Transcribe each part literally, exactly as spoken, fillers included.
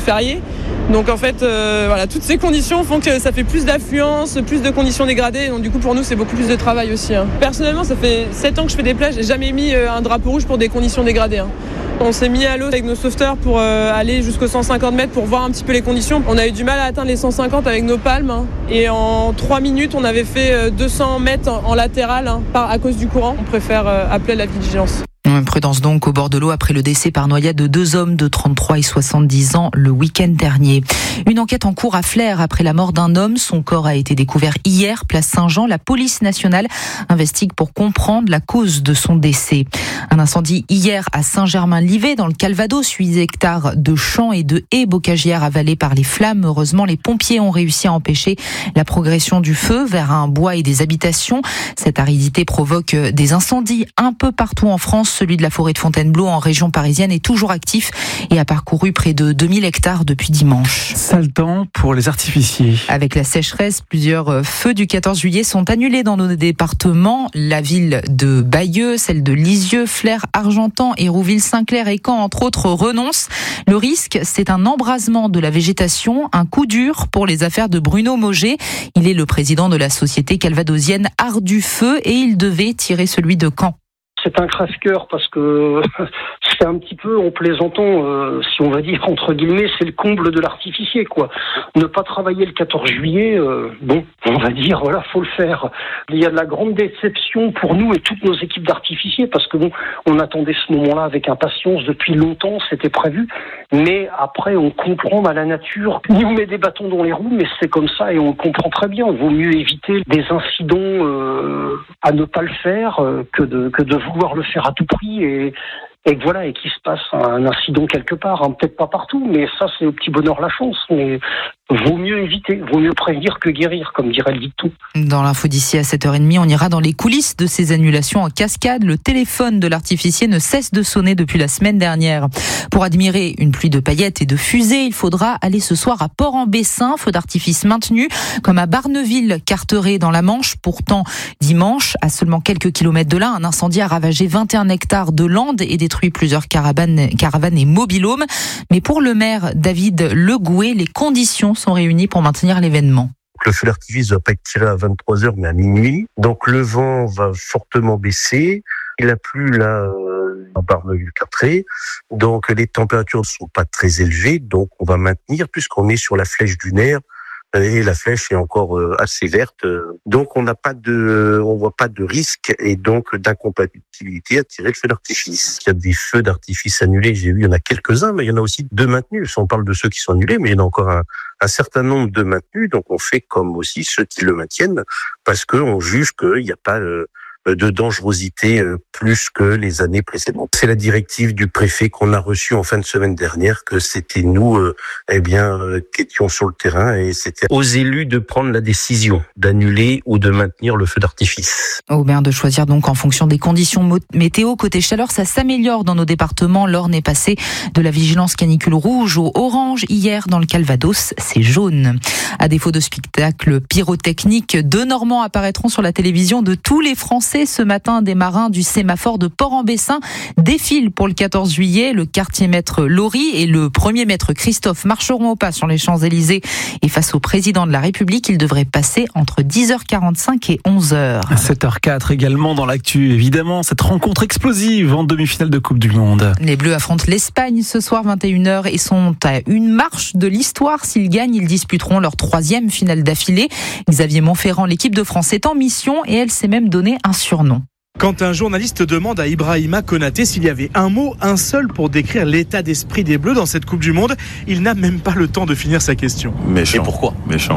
férié. Donc en fait, euh, voilà, toutes ces conditions font que ça fait plus d'affluence, plus de conditions dégradées. Donc du coup, pour nous, c'est beaucoup plus de travail aussi. Hein. Personnellement, ça fait sept ans que je fais des plages. J'ai jamais mis euh, un drapeau rouge pour des conditions dégradées. Hein. On s'est mis à l'eau avec nos sauveteurs pour euh, aller jusqu'aux cent cinquante mètres pour voir un petit peu les conditions. On a eu du mal à atteindre les cent cinquante avec nos palmes. Hein. Et en trois minutes, on avait fait euh, deux cents mètres en, en latéral hein, par, à cause du courant. On préfère euh, appeler la vigilance. Prudence donc au bord de l'eau après le décès par noyade de deux hommes de trente-trois et soixante-dix ans le week-end dernier. Une enquête en cours à Flers après la mort d'un homme. Son corps a été découvert hier, place Saint-Jean. La police nationale investigue pour comprendre la cause de son décès. Un incendie hier à Saint-Germain-Livet dans le Calvados. huit hectares de champs et de haies bocagères avalés par les flammes. Heureusement, les pompiers ont réussi à empêcher la progression du feu vers un bois et des habitations. Cette aridité provoque des incendies un peu partout en France. Celui de la forêt de Fontainebleau en région parisienne est toujours actif et a parcouru près de deux mille hectares depuis dimanche. Sale temps pour les artificiers. Avec la sécheresse, plusieurs feux du quatorze juillet sont annulés dans nos départements. La ville de Bayeux, celle de Lisieux, Flers, Argentan, Hérouville, Saint-Clair et Caen, entre autres, renoncent. Le risque, c'est un embrasement de la végétation, un coup dur pour les affaires de Bruno Mauger. Il est le président de la société calvadosienne Art du Feu et il devait tirer celui de Caen. C'est un crève-cœur parce que c'est un petit peu, en plaisantant, euh, si on va dire entre guillemets, c'est le comble de l'artificier, quoi. Ne pas travailler le quatorze juillet, euh, bon, on va dire, voilà, faut le faire. Il y a de la grande déception pour nous et toutes nos équipes d'artificiers parce que bon, on attendait ce moment-là avec impatience depuis longtemps, c'était prévu. Mais après, on comprend à la nature, on nous met des bâtons dans les roues, mais c'est comme ça et on le comprend très bien. Il vaut mieux éviter des incidents euh, à ne pas le faire euh, que de que de vouloir le faire à tout prix et et voilà, et qu'il se passe un incident quelque part, hein, peut-être pas partout, mais ça c'est au petit bonheur la chance, mais vaut mieux éviter, vaut mieux prévenir que guérir, comme dirait le dicton. Dans l'info d'ici à sept heures trente, on ira dans les coulisses de ces annulations en cascade. Le téléphone de l'artificier ne cesse de sonner depuis la semaine dernière. Pour admirer une pluie de paillettes et de fusées, il faudra aller ce soir à Port-en-Bessin, feu d'artifice maintenu, comme à Barneville, Carteret dans la Manche. Pourtant, dimanche, à seulement quelques kilomètres de là, un incendie a ravagé vingt et un hectares de landes et détruit plusieurs caravanes, caravanes et mobil-homes. Mais pour le maire David Legoué, les conditions sont réunies pour maintenir l'événement. Le feu d'artifice ne va pas être tiré à vingt-trois heures mais à minuit. Donc le vent va fortement baisser. Il a plu là euh, à Barneville-Carteret. Donc les températures ne sont pas très élevées. Donc on va maintenir puisqu'on est sur la flèche dunaire. Et la flèche est encore assez verte, donc on n'a pas de, on voit pas de risque et donc d'incompatibilité à tirer le feu d'artifice. Il y a des feux d'artifice annulés, j'ai vu, il y en a quelques-uns, mais il y en a aussi de maintenus. On parle de ceux qui sont annulés, mais il y en a encore un, un certain nombre de maintenus, donc on fait comme aussi ceux qui le maintiennent parce que on juge qu'il n'y a pas euh, de dangerosité plus que les années précédentes. C'est la directive du préfet qu'on a reçue en fin de semaine dernière que c'était nous, euh, eh bien, euh, qui étions sur le terrain et c'était aux élus de prendre la décision d'annuler ou de maintenir le feu d'artifice. Au maire de choisir donc en fonction des conditions météo. Côté chaleur, ça s'améliore dans nos départements. L'Orne est passé de la vigilance canicule rouge au orange. Hier, dans le Calvados, c'est jaune. À défaut de spectacle pyrotechnique, deux Normands apparaîtront sur la télévision de tous les Français. Ce matin, des marins du sémaphore de Port-en-Bessin défilent pour le quatorze juillet. Le quartier maître Laurie et le premier maître Christophe marcheront au pas sur les Champs-Élysées. Et face au président de la République, ils devraient passer entre dix heures quarante-cinq et onze heures. sept heures quatre également dans l'actu. Évidemment, cette rencontre explosive en demi-finale de Coupe du Monde. Les Bleus affrontent l'Espagne ce soir vingt et une heures et sont à une marche de l'histoire. S'ils gagnent, ils disputeront leur troisième finale d'affilée. Xavier Montferrand, l'équipe de France est en mission et elle s'est même donné un surnom. Quand un journaliste demande à Ibrahima Konaté s'il y avait un mot, un seul pour décrire l'état d'esprit des Bleus dans cette Coupe du Monde, il n'a même pas le temps de finir sa question. Méchant. Et pourquoi ? Méchant.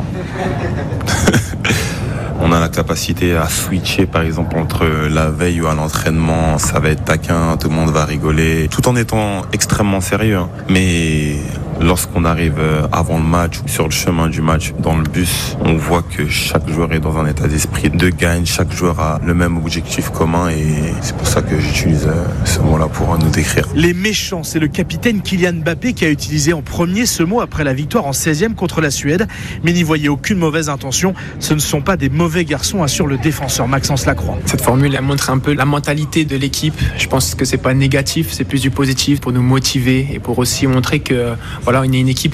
On a la capacité à switcher, par exemple, entre la veille ou à l'entraînement. Ça va être taquin, tout le monde va rigoler, tout en étant extrêmement sérieux. Mais lorsqu'on arrive avant le match, sur le chemin du match, dans le bus, on voit que chaque joueur est dans un état d'esprit de gagne. Chaque joueur a le même objectif commun et c'est pour ça que j'utilise ce mot-là pour nous décrire. Les méchants, c'est le capitaine Kylian Mbappé qui a utilisé en premier ce mot après la victoire en seizième contre la Suède. Mais n'y voyez aucune mauvaise intention. Ce ne sont pas des mauvais garçons, assure le défenseur Maxence Lacroix. Cette formule, elle montre un peu la mentalité de l'équipe. Je pense que c'est pas négatif, c'est plus du positif pour nous motiver et pour aussi montrer que voilà, on est une équipe